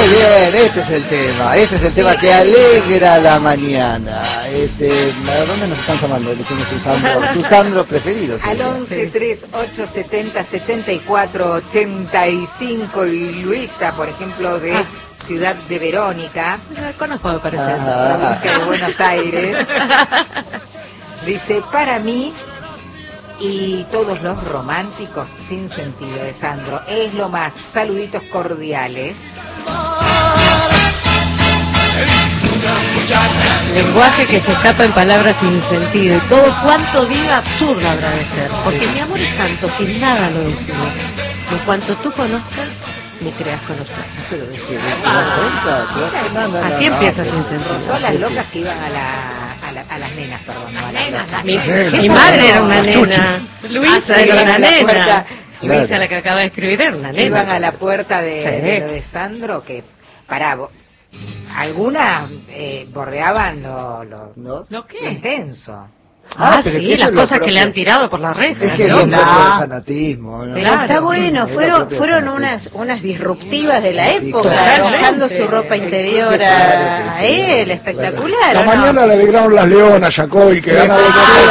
Muy bien, este es el tema que alegra la mañana. ¿A dónde nos están llamando? Le tiene su Sandro preferido. Al 11 38 70 74 85 y Luisa, por ejemplo, de Ciudad de Verónica. Conozco, me parece. Provincia de Buenos Aires. Dice, para mí y todos los románticos sin sentido de Sandro, es lo más. Saluditos cordiales. Lenguaje que se escapa en palabras sin sentido y todo cuanto diga absurdo habrá de ser, porque mi amor es tanto que nada lo define. En cuanto tú conozcas, me creas conocer. Así empieza sin sentido. Son las locas que iban a las nenas, perdón. No, a las locas. Mi madre era una nena. Luisa era una nena. Luisa, Luisa, la que acaba de escribir, era una nena. Iban a la puerta de lo de Sandro, que algunas bordeaban lo intenso. Sí, las cosas que le han tirado por las rejas. Es que es el fanatismo, ¿no? Pero está bueno, fueron unas disruptivas de la época, arrojando su ropa interior a él, espectacular. La mañana le alegraron las leonas, Jacobi, que ganaron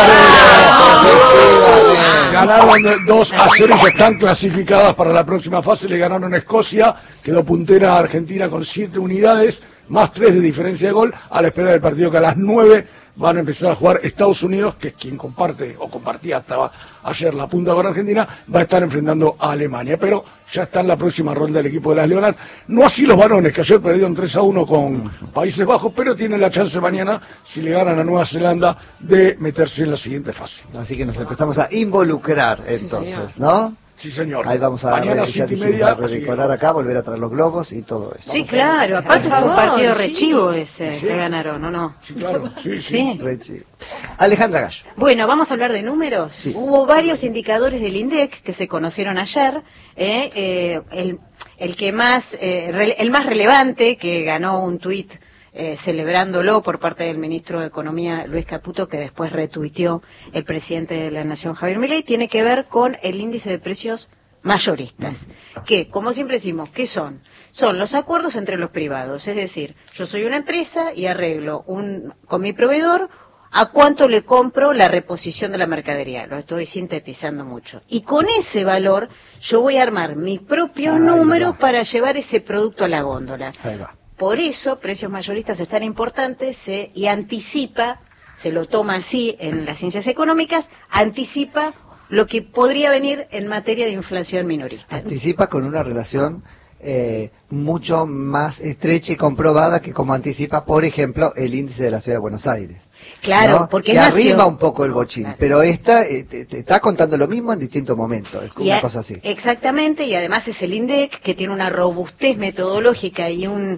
ganaron 2-0 y ya están clasificadas para la próxima fase. Le ganaron a Escocia, quedó puntera Argentina con 7 unidades, más 3 de diferencia de gol, a la espera del partido que a las 9 van a empezar a jugar Estados Unidos, que es quien compartía hasta ayer la punta con Argentina, va a estar enfrentando a Alemania, pero ya está en la próxima ronda del equipo de las Leonas. No así los varones, que ayer perdieron 3-1 con Países Bajos, pero tienen la chance mañana, si le ganan a Nueva Zelanda, de meterse en la siguiente fase. Así que nos empezamos a involucrar entonces, ¿no? Sí, señor. Ahí vamos a redecorar acá, volver a traer los globos y todo eso. Sí, claro, aparte fue un partido rechivo ese que ganaron, ¿o no? Sí, claro, sí. Rechivo. Alejandra Gallo. Bueno, vamos a hablar de números. Sí. Hubo varios indicadores del INDEC que se conocieron ayer. El más relevante, que ganó un tuit celebrándolo por parte del ministro de Economía Luis Caputo, que después retuiteó el presidente de la Nación Javier Milei, tiene que ver con el índice de precios mayoristas, que, como siempre decimos, ¿qué son? Son los acuerdos entre los privados, es decir, yo soy una empresa y arreglo con mi proveedor a cuánto le compro la reposición de la mercadería, lo estoy sintetizando mucho, y con ese valor yo voy a armar mis propios números para llevar ese producto a la góndola. Ahí va. Por eso, precios mayoristas es tan importante y anticipa, se lo toma así en las ciencias económicas, anticipa lo que podría venir en materia de inflación minorista. Anticipa con una relación mucho más estrecha y comprobada que como anticipa, por ejemplo, el índice de la Ciudad de Buenos Aires. Claro, ¿no? porque que arriba un poco el bochín, pero esta te está contando lo mismo en distintos momentos, es como una cosa así. Exactamente, y además es el INDEC que tiene una robustez metodológica y un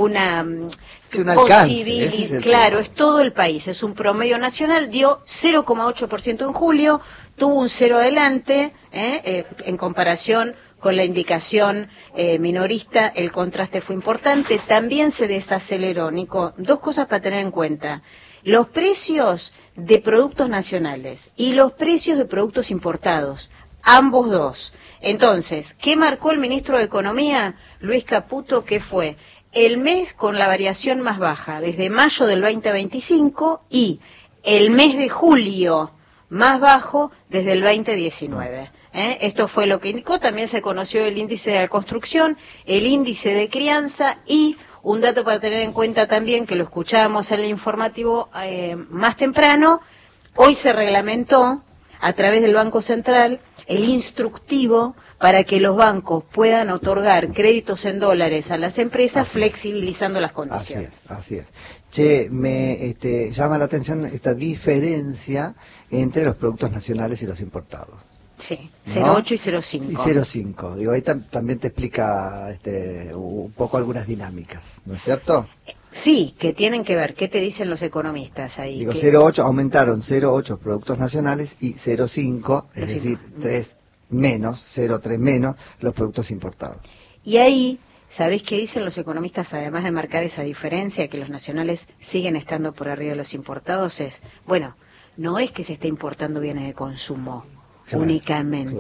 alcance, claro, es todo el país, es un promedio nacional, dio 0,8% en julio, tuvo un 0 adelante, en comparación con la indicación minorista, el contraste fue importante, también se desaceleró, Nico, 2 cosas para tener en cuenta: los precios de productos nacionales y los precios de productos importados, ambos dos. Entonces, ¿qué marcó el ministro de Economía, Luis Caputo? ¿Qué fue? El mes con la variación más baja, desde mayo del 2025, y el mes de julio más bajo desde el 2019. Esto fue lo que indicó. También se conoció el índice de la construcción, el índice de crianza y un dato para tener en cuenta también, que lo escuchábamos en el informativo más temprano, hoy se reglamentó a través del Banco Central el instructivo para que los bancos puedan otorgar créditos en dólares a las empresas, flexibilizando las condiciones. Así es. Che, me llama la atención esta diferencia entre los productos nacionales y los importados. Sí, ¿no? 0,8 y 0,5. Y 0,5. Digo, ahí también te explica un poco algunas dinámicas, ¿no es cierto? Sí, que tienen que ver. ¿Qué te dicen los economistas ahí? Digo, 0,8, aumentaron 0,8 productos nacionales y 0,5, es decir, 3 menos, 0,3 menos los productos importados. Y ahí, ¿sabéis qué dicen los economistas, además de marcar esa diferencia, que los nacionales siguen estando por arriba de los importados? No es que se esté importando bienes de consumo únicamente.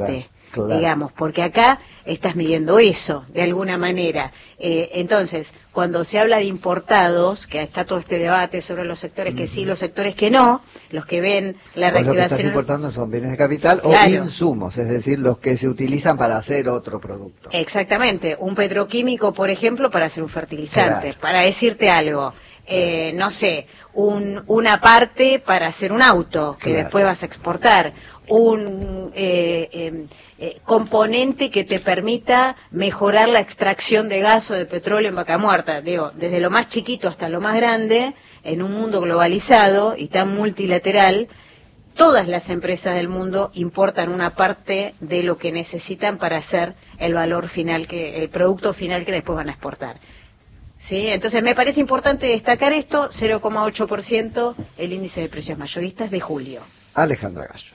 Claro. digamos, porque acá estás midiendo eso, de alguna manera. Entonces, cuando se habla de importados, que está todo este debate sobre los sectores que sí, los sectores que no, los que ven la Pues lo que estás reactivación... importando son bienes de capital Claro. o insumos, es decir, los que se utilizan para hacer otro producto. Exactamente, un petroquímico, por ejemplo, para hacer un fertilizante, Claro. para decirte algo, no sé, una parte para hacer un auto que Claro. después vas a exportar, un componente que te permita mejorar la extracción de gas o de petróleo en Vaca Muerta, digo, desde lo más chiquito hasta lo más grande, en un mundo globalizado y tan multilateral. Todas las empresas del mundo importan una parte de lo que necesitan para hacer el valor final, el producto final que después van a exportar. ¿Sí? Entonces me parece importante destacar esto, 0,8% el índice de precios mayoristas de julio. Alejandra Gallo.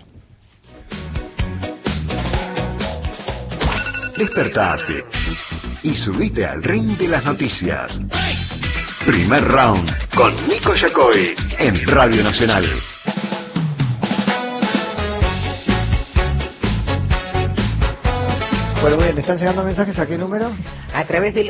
Despertate y subite al ring de las noticias. Primer round con Nico Yacoy en Radio Nacional. Bueno, muy bien, ¿están llegando mensajes a qué número? A través del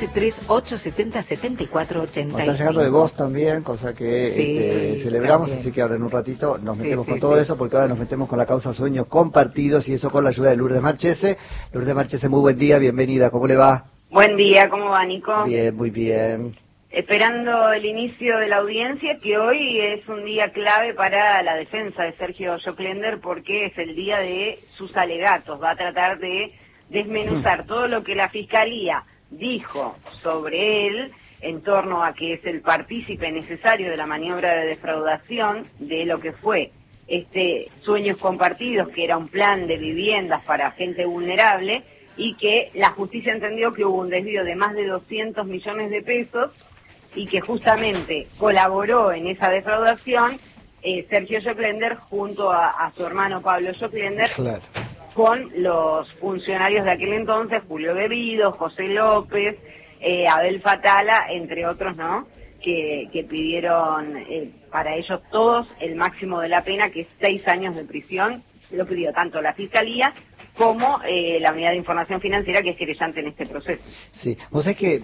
1138707485. Están llegando de voz también, cosa que Sí, celebramos, también. así que ahora en un ratito nos Sí, metemos sí, con todo sí. eso, porque ahora nos metemos con la causa Sueños Compartidos y eso con la ayuda de Lourdes Marchese. Lourdes Marchese, muy buen día, bienvenida, ¿cómo le va? Buen día, ¿cómo va, Nico? Bien, muy bien. Esperando el inicio de la audiencia, que hoy es un día clave para la defensa de Sergio Joclender, porque es el día de sus alegatos. Va a tratar de desmenuzar todo lo que la Fiscalía dijo sobre él en torno a que es el partícipe necesario de la maniobra de defraudación de lo que fue Sueños Compartidos, que era un plan de viviendas para gente vulnerable, y que la justicia entendió que hubo un desvío de más de 200 millones de pesos y que justamente colaboró en esa defraudación Sergio Joclender junto a su hermano Pablo Joclender, Claro. con los funcionarios de aquel entonces, Julio Bebido, José López, Abel Fatala, entre otros, ¿no?, que pidieron para ellos todos el máximo de la pena, que es 6 años de prisión. Lo pidió tanto la Fiscalía como la Unidad de Información Financiera, que es querellante en este proceso. Sí, vos sabés que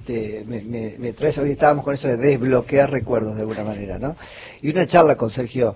me traes, hoy estábamos con eso de desbloquear recuerdos de alguna manera, ¿no? Y una charla con Sergio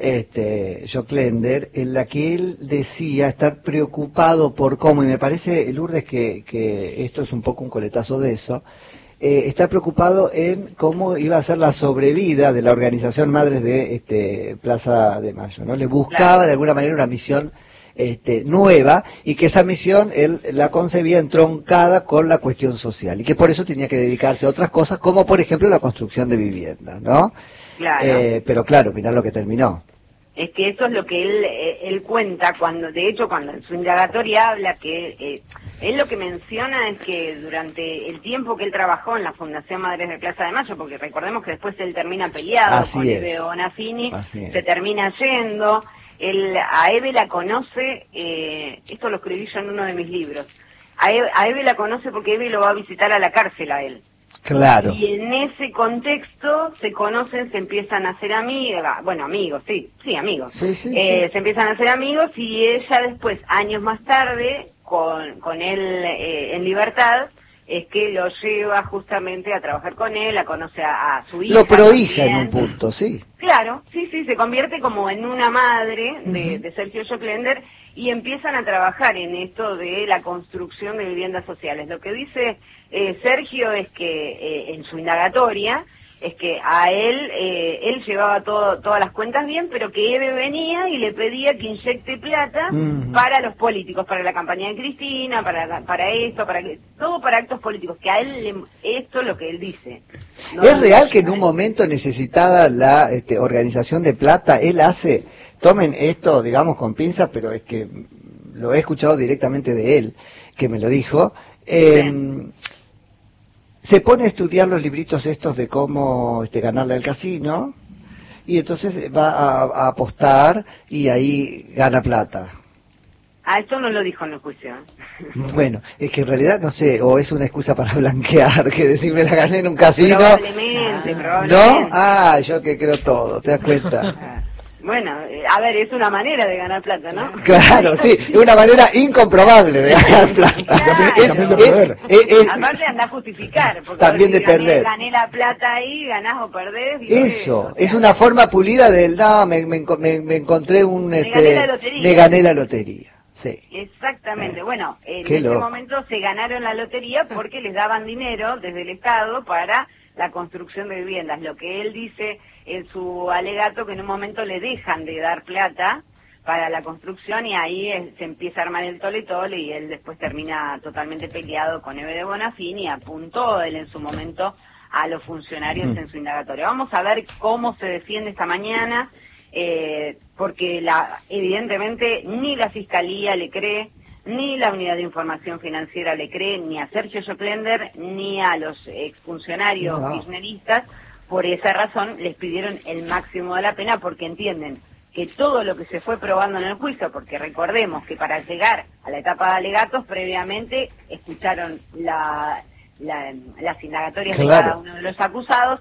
Joclender, en la que él decía estar preocupado por cómo, y me parece, Lourdes, que esto es un poco un coletazo de eso, está preocupado en cómo iba a ser la sobrevida de la organización Madres de Plaza de Mayo, ¿no? Le buscaba Claro. de alguna manera una misión nueva, y que esa misión él la concebía entroncada con la cuestión social, y que por eso tenía que dedicarse a otras cosas, como por ejemplo la construcción de viviendas, ¿no? Claro. Pero claro, mirá lo que terminó. Es que eso es lo que él cuenta, cuando en su indagatoria habla que él lo que menciona es que durante el tiempo que él trabajó en la Fundación Madres de Plaza de Mayo, porque recordemos que después él termina peleado Así con es. Eve Bonafini, Así es. se termina yendo, a Eve la conoce, esto lo escribí yo en uno de mis libros, a Eve la conoce porque Eve lo va a visitar a la cárcel a él. Claro. Y en ese contexto se conocen, se empiezan a hacer amigos, amigos, sí, amigos. Sí, sí, sí. Se empiezan a hacer amigos y ella después, años más tarde, con él en libertad, es que lo lleva justamente a trabajar con él, la conoce a su hija. Lo prohija en también. un punto, sí. Claro, sí, se convierte como en una madre de Sergio Joclender y empiezan a trabajar en esto de la construcción de viviendas sociales. Lo que dice Sergio es que en su indagatoria es que a él llevaba todas las cuentas bien, pero que Eve venía y le pedía que inyecte plata para los políticos, para la campaña de Cristina, para esto, todo para actos políticos, que a él esto es lo que él dice. No, ¿Es real que en un momento necesitada la organización de plata, él tomen esto, digamos, con pinzas, pero es que lo he escuchado directamente de él, que me lo dijo, se pone a estudiar los libritos estos de cómo ganarle al casino, y entonces va a apostar y ahí gana plata? Esto no lo dijo en el juicio. Bueno, es que en realidad no sé, o es una excusa para blanquear, que decirme la gané en un casino. Probablemente. ¿No? Yo que creo todo, ¿te das cuenta? Bueno, a ver, es una manera de ganar plata, ¿no? Claro, sí, es una manera incomprobable de ganar plata. También de perder. Aparte anda a justificar, porque También de perder. Gané la plata ahí, ganás o perdés. Eso, es una forma pulida del, no, me encontré un... gané la lotería. Me gané la lotería, sí. Exactamente, bueno, en Qué ese loco. momento se ganaron la lotería porque les daban dinero desde el Estado para la construcción de viviendas. Lo que él dice en su alegato, que en un momento le dejan de dar plata para la construcción y ahí se empieza a armar el tole-tole y él después termina totalmente peleado con Eve de Bonafini y apuntó él en su momento a los funcionarios en su indagatoria. Vamos a ver cómo se defiende esta mañana, porque evidentemente ni la Fiscalía le cree, ni la Unidad de Información Financiera le cree, ni a Sergio Joklender, ni a los exfuncionarios kirchneristas. Por esa razón les pidieron el máximo de la pena, porque entienden que todo lo que se fue probando en el juicio, porque recordemos que para llegar a la etapa de alegatos, previamente escucharon las indagatorias de cada uno de los acusados,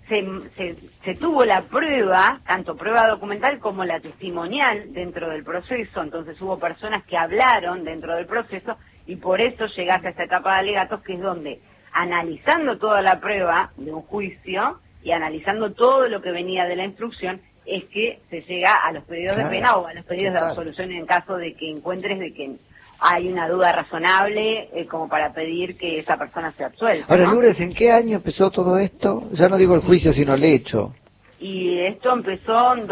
se tuvo la prueba, tanto prueba documental como la testimonial dentro del proceso, entonces hubo personas que hablaron dentro del proceso y por eso llegaste a esta etapa de alegatos, que es donde, analizando toda la prueba de un juicio y analizando todo lo que venía de la instrucción, es que se llega a los pedidos de pena o a los pedidos de absolución en caso de que encuentres de que hay una duda razonable como para pedir que esa persona sea absuelta. Ahora, ¿no? Lourdes, ¿en qué año empezó todo esto? Ya no digo el juicio, sino el hecho. Y esto empezó en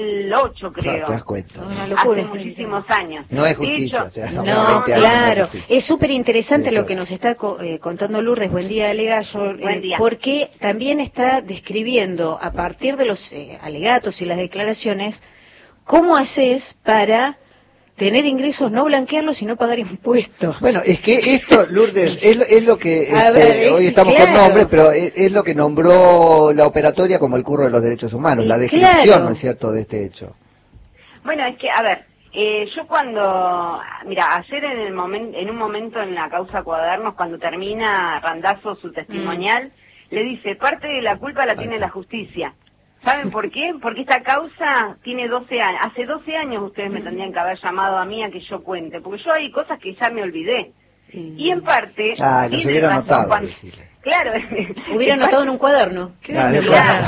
2008, creo. Claro, te das cuenta. Una locura. Hace muchísimos años. No es De justicia, hecho, o sea, son No, 20 años. claro, de justicia. es súper interesante Sí, lo sí. que nos está contando Lourdes. Buen día, Alegallo, Buen día. porque también está describiendo, a partir de los alegatos y las declaraciones, cómo haces para tener ingresos, no blanquearlos y no pagar impuestos. Bueno, es que esto, Lourdes, es lo que A ver, hoy estamos claro. con nombres, pero es lo que nombró la operatoria como el curro de los derechos humanos, la descripción, Claro. ¿no es cierto?, de este hecho. Bueno, es que, a ver, yo cuando, mira, ayer en un momento en la causa Cuadernos, cuando termina Randazzo su testimonial, le dice, parte de la culpa la tiene la justicia. ¿Saben por qué? Porque esta causa tiene 12 años. Hace 12 años ustedes me tendrían que haber llamado a mí a que yo cuente, porque yo hay cosas que ya me olvidé. Y en parte... Los tiene hubiera razón anotado. cuando- Decirle. Claro. Hubiera anotado en un cuaderno. Claro,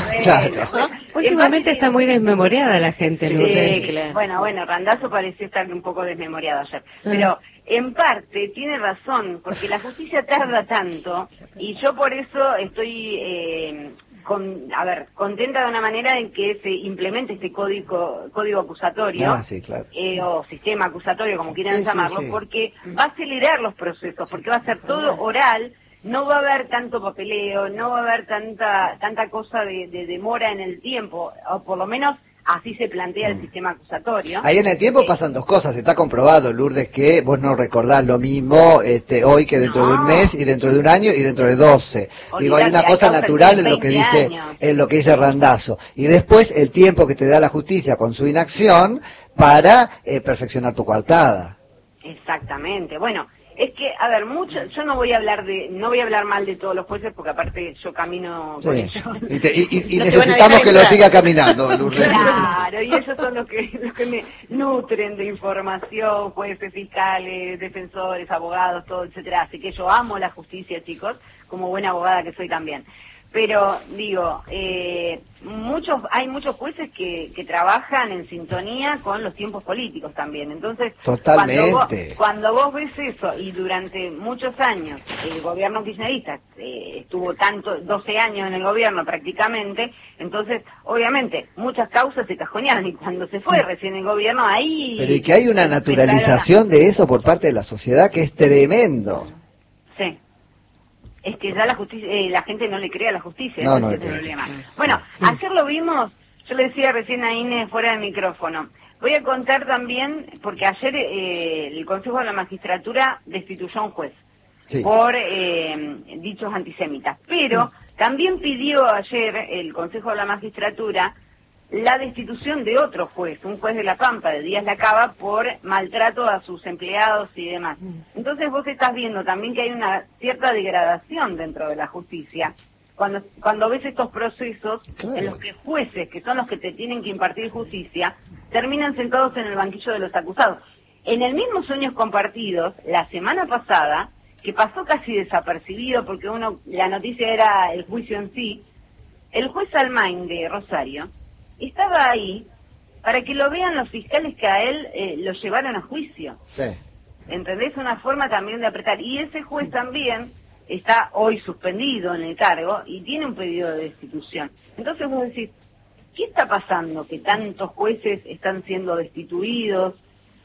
claro. Últimamente está muy desmemoriada la gente, Lourdes. Sí, claro. Bueno, Randazzo pareció estar un poco desmemoriado ayer. Pero en parte tiene razón, porque la justicia tarda tanto, y yo por eso estoy, contenta de una manera en que se implemente este código acusatorio, Sí, claro. o sistema acusatorio, como quieran Sí, sí, llamarlo, sí. porque va a acelerar los procesos, porque va a ser todo oral. No va a haber tanto papeleo, no va a haber tanta cosa de demora en el tiempo, o por lo menos así se plantea el sistema acusatorio. Ahí en el tiempo pasan dos cosas, está comprobado, Lourdes, que vos no recordás lo mismo hoy que dentro de un mes, y dentro de un año, y dentro de 12. Digo, hay una Olvidate, cosa hay causas natural de en lo que 20 dice, años. en lo que dice Randazzo. Y después el tiempo que te da la justicia con su inacción para perfeccionar tu coartada. Exactamente. Bueno, es que, a ver, yo no voy a hablar mal de todos los jueces, porque aparte yo camino con Sí. ellos. Y No te van a necesitamos dejar que lo entrar. siga caminando, Lourdes. Claro, y ellos son los que me nutren de información, jueces, fiscales, defensores, abogados, todo, etcétera. Así que yo amo la justicia, chicos, como buena abogada que soy también. Pero, digo, hay muchos jueces que trabajan en sintonía con los tiempos políticos también. Entonces, Totalmente. cuando vos ves eso, y durante muchos años el gobierno kirchnerista estuvo 12 años en el gobierno prácticamente, entonces, obviamente, muchas causas se cajonearon, y cuando se fue recién el gobierno, ahí... Pero y que hay una naturalización de eso por parte de la sociedad que es tremendo. Sí. Es que ya la gente no le cree a la justicia, No, ese no es le el cree. problema. Bueno, ayer lo vimos, yo le decía recién a Inés fuera del micrófono. Voy a contar también, porque ayer el Consejo de la Magistratura destituyó a un juez por dichos antisemitas. Pero también pidió ayer el Consejo de la Magistratura la destitución de otro juez, un juez de La Pampa, de Díaz Lacaba, por maltrato a sus empleados y demás. Entonces vos estás viendo también que hay una cierta degradación dentro de la justicia, cuando ves estos procesos Claro. en los que jueces, que son los que te tienen que impartir justicia, terminan sentados en el banquillo de los acusados. En el mismo Sueños Compartidos, la semana pasada, que pasó casi desapercibido porque la noticia era el juicio en sí, el juez Almain de Rosario estaba ahí para que lo vean los fiscales que a él lo llevaron a juicio. Sí. ¿Entendés? Una forma también de apretar. Y ese juez también está hoy suspendido en el cargo y tiene un pedido de destitución. Entonces vos decís, ¿qué está pasando que tantos jueces están siendo destituidos?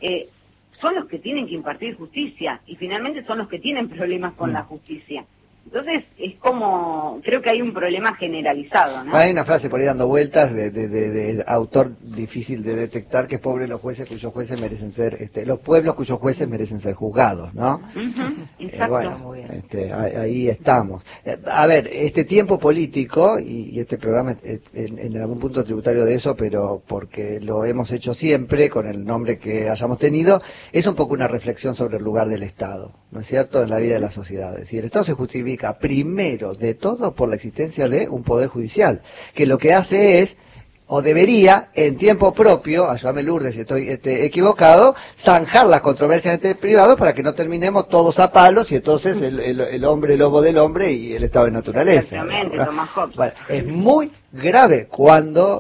Son los que tienen que impartir justicia y finalmente son los que tienen problemas con la justicia. Entonces es como, creo que hay un problema generalizado, ¿no? Hay una frase por ahí dando vueltas de autor difícil de detectar, que es pobre los jueces cuyos jueces merecen ser, los pueblos cuyos jueces merecen ser juzgados, ¿no? Exacto. Bueno, ahí estamos. A ver, este tiempo político, y este programa en algún punto tributario de eso, pero porque lo hemos hecho siempre con el nombre que hayamos tenido, es un poco una reflexión sobre el lugar del Estado, ¿no es cierto?, en la vida de la sociedad. Es decir, el Estado se justifica primero de todo por la existencia de un poder judicial, que lo que hace es, o debería, en tiempo propio, ayúdame Lourdes si estoy equivocado, zanjar las controversias privadas para que no terminemos todos a palos y entonces el hombre lobo del hombre y el estado de naturaleza. Exactamente, Thomas Hobbes. Bueno, es muy grave cuando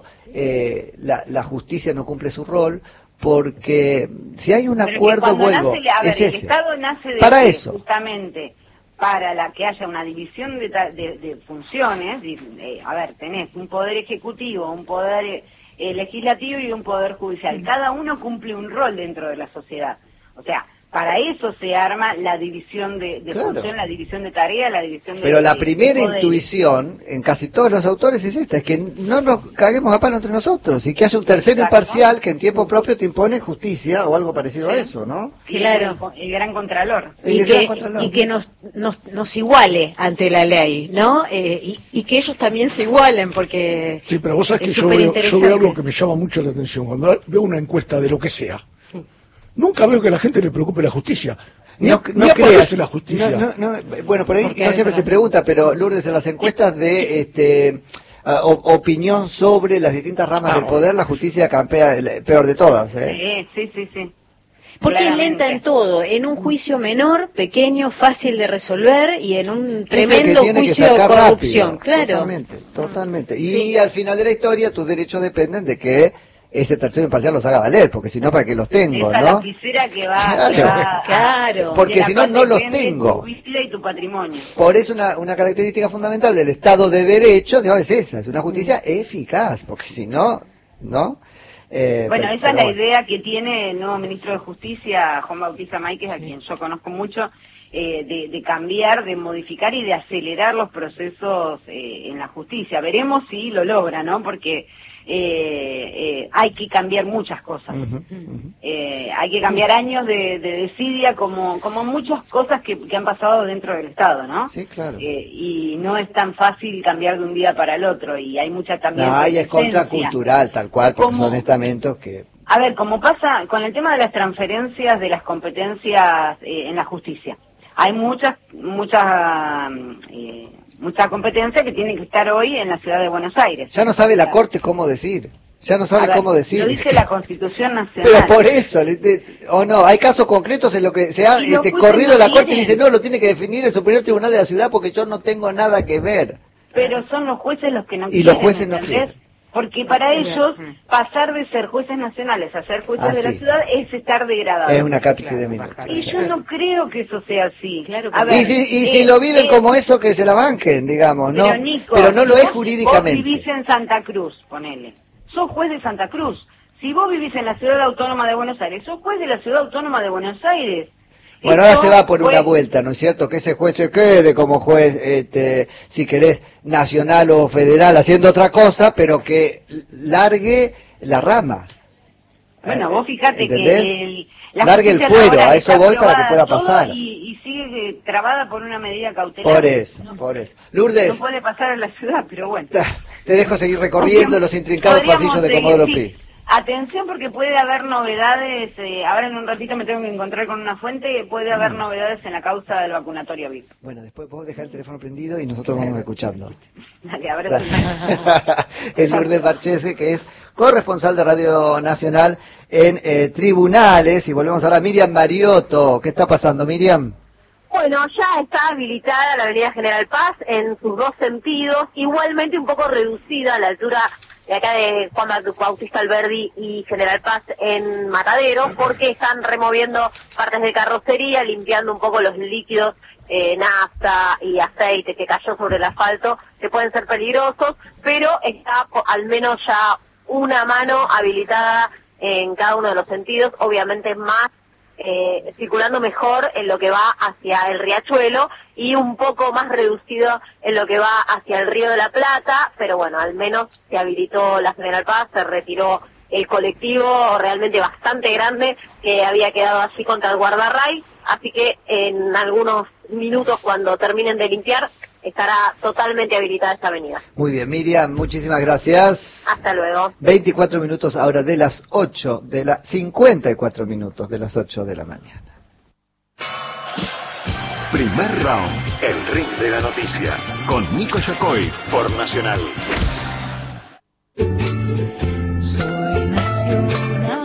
la justicia no cumple su rol, porque si hay un acuerdo, vuelvo, es el ese. Estado nace Para eso. Justamente para que haya una división de funciones. Tenés un poder ejecutivo, un poder legislativo y un poder judicial. Cada uno cumple un rol dentro de la sociedad. O sea, para eso se arma la división de Claro. función, la división de tarea, la división de... Pero la primera poderes. intuición en casi todos los autores es esta, es que no nos caguemos a palo entre nosotros y que haya un tercero Exacto. imparcial que en tiempo propio te impone justicia o algo parecido a eso, ¿no? Claro. El gran contralor. Y el gran contralor. Y que nos iguale ante la ley, ¿no? Y que ellos también se igualen, porque Sí, pero vos sabés que es yo veo superinteresante. algo que me llama mucho la atención. Cuando veo una encuesta de lo que sea, nunca veo que a la gente le preocupe la justicia. Ni creas. aparece la justicia. Bueno, por ahí Porque no siempre se pregunta, pero Lourdes, en las encuestas de opinión sobre las distintas ramas del poder, la justicia campea peor de todas. Sí. Porque es Claramente. lenta en todo, en un juicio menor, pequeño, fácil de resolver, y en un Es el que tremendo tiene que juicio de sacar corrupción, rápido. claro. Totalmente. Y al final de la historia, tus derechos dependen de que ese tercero imparcial los haga valer, porque si no, ¿para qué los tengo, Esa no? lapicera que va... Claro. Porque de la si no, cual no los depende tengo. Tu vida y tu patrimonio. Por eso una característica fundamental del Estado de Derecho, digamos, es esa, es una justicia eficaz, porque si no, ¿no? Bueno, esa es la idea que tiene el nuevo ministro de Justicia, Juan Bautista Máiquez, a quien yo conozco mucho, de cambiar, de modificar y de acelerar los procesos en la justicia. Veremos si lo logra, ¿no? Porque hay que cambiar muchas cosas. Hay que cambiar años de desidia, como muchas cosas que han pasado dentro del Estado, ¿no? Sí, claro. Y no es tan fácil cambiar de un día para el otro, y hay mucha también... No, y es contracultural, tal cual, porque ¿Cómo? son estamentos que... A ver, como pasa con el tema de las transferencias de las competencias en la justicia, hay mucha competencia que tiene que estar hoy en la ciudad de Buenos Aires. Ya no sabe la Corte cómo decir, ya no sabe A ver, cómo decir. Lo dice la Constitución Nacional. Pero por eso, o no, hay casos concretos en los que se ha Y los jueces corrido no la Corte y tienen. dice, no, lo tiene que definir el Superior Tribunal de la Ciudad porque yo no tengo nada que ver. Pero son los jueces los que no Y quieren, los jueces no ¿entendés? quieren. Porque para ellos, pasar de ser jueces nacionales a ser jueces de la sí. ciudad es estar degradado. Es una cápita de minutos. Y yo no creo que eso sea así. Claro que A no. ver, Y si lo viven como eso, que se la banquen, digamos, ¿no? Pero, Nico, Pero no lo si es vos jurídicamente. vivís en Santa Cruz, ponele. Sos juez de Santa Cruz. Si vos vivís en la Ciudad Autónoma de Buenos Aires, sos juez de la Ciudad Autónoma de Buenos Aires. Bueno, ahora Eso se va por una fue- vuelta, ¿no es cierto? Que ese juez se quede como juez, si querés, nacional o federal, haciendo otra cosa, pero que largue la rama. Bueno, vos fíjate ¿Entendés? que la Largue el justicia fuero, ahora a eso está voy para que aprobada pueda todo pasar. Y sigue trabada por una medida cautelar. Por eso. No Lourdes, puede pasar en la ciudad, pero bueno. te dejo seguir recorriendo los intrincados Podríamos pasillos de seguir, Comodoro sí. Pi. Atención porque puede haber novedades, ahora en un ratito me tengo que encontrar con una fuente, puede haber novedades en la causa del vacunatorio VIP. Bueno, después vos dejás el teléfono prendido y nosotros vamos escuchando. Dale, abrazo. El Lourdes Marchese, que es corresponsal de Radio Nacional en tribunales. Y volvemos ahora a Miriam Mariotto. ¿Qué está pasando, Miriam? Bueno, ya está habilitada la avenida General Paz en sus dos sentidos, igualmente un poco reducida a la altura de acá de Juan Bautista Alberdi y General Paz en Matadero, porque están removiendo partes de carrocería, limpiando un poco los líquidos, nafta y aceite que cayó sobre el asfalto, que pueden ser peligrosos, pero está al menos ya una mano habilitada en cada uno de los sentidos, obviamente más circulando mejor en lo que va hacia el Riachuelo y un poco más reducido en lo que va hacia el Río de la Plata, pero bueno, al menos se habilitó la General Paz, se retiró el colectivo realmente bastante grande que había quedado allí contra el guardarray, así que en algunos minutos cuando terminen de limpiar estará totalmente habilitada esta avenida. Muy bien, Miriam, muchísimas gracias. Hasta luego. 24 minutos ahora de las 8, 54 minutos de las 8 de la mañana. Primer round, el ring de la noticia, con Nico Yacoy por Nacional. Soy Nacional.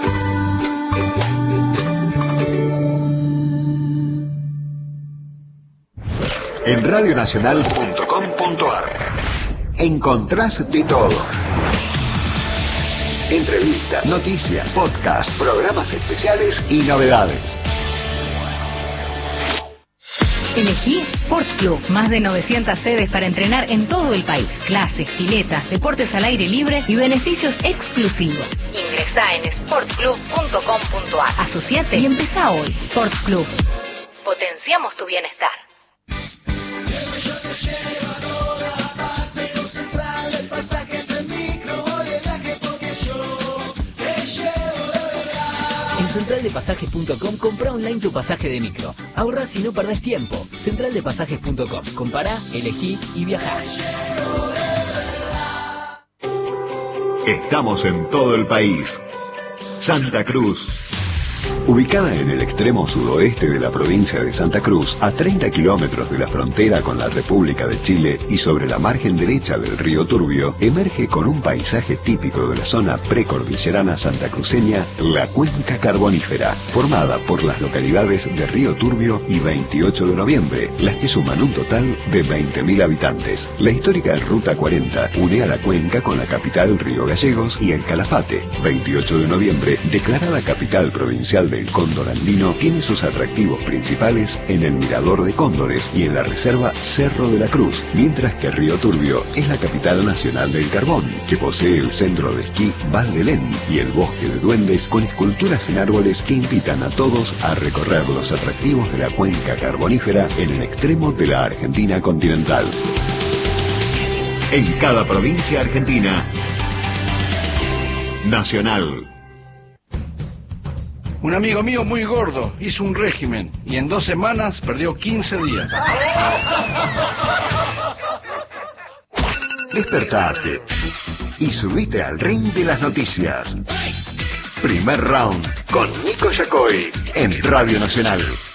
En radionacional.com.ar encontrás de todo. Entrevistas, noticias, podcasts, programas especiales y novedades. Elegí Sport Club, más de 900 sedes para entrenar en todo el país. Clases, piletas, deportes al aire libre y beneficios exclusivos. Ingresá en sportclub.com.ar. Asociate y empezá hoy. Sport Club. Potenciamos tu bienestar. En centraldepasajes.com comprá online tu pasaje de micro. Ahorrás y no perdés tiempo. Centraldepasajes.com. Compará, elegí y viajá. Estamos en todo el país. Santa Cruz. Ubicada en el extremo sudoeste de la provincia de Santa Cruz, a 30 kilómetros de la frontera con la República de Chile y sobre la margen derecha del río Turbio, emerge con un paisaje típico de la zona precordillerana santacruceña, la Cuenca Carbonífera, formada por las localidades de Río Turbio y 28 de noviembre, las que suman un total de 20.000 habitantes. La histórica Ruta 40 une a la cuenca con la capital Río Gallegos y el Calafate. 28 de noviembre, declarada capital provincial del cóndor andino, tiene sus atractivos principales en el Mirador de Cóndores y en la reserva Cerro de la Cruz, mientras que Río Turbio es la capital nacional del carbón, que posee el centro de esquí Val de Lén y el bosque de duendes con esculturas en árboles que invitan a todos a recorrer los atractivos de la cuenca carbonífera en el extremo de la Argentina continental. En cada provincia argentina, Nacional. Un amigo mío muy gordo hizo un régimen y en 2 semanas perdió 15 días. Despertate y subite al ring de las noticias. Primer round con Nico Yacoy en Radio Nacional.